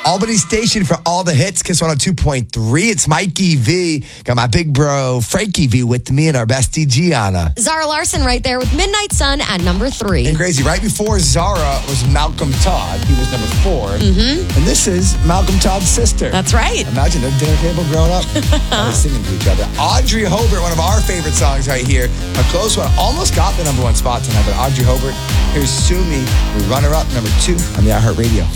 Albany station for all the hits. Kiss 102.3. It's Mikey V. Got my big bro, Frankie V, with me and our bestie, Gianna. Zara Larson right there with Midnight Sun at number 3. And crazy, right before Zara was Malcolm Todd. He was number 4. Mm-hmm. And this is Malcolm Todd's sister. That's right. Imagine their dinner table growing up. Always singing to each other. Audrey Hobart, one of our favorite songs right here. A close one. Almost got the number 1 spot tonight, but Audrey Hobart. Here's Sue Me. We run her up, number 2 on the iHeartRadio.